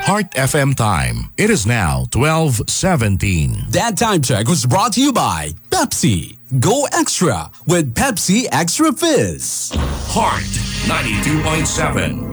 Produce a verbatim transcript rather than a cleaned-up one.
Heart F M time. It is now twelve seventeen. That time check was brought to you by Pepsi. Go extra with Pepsi Extra Fizz. Heart ninety-two point seven.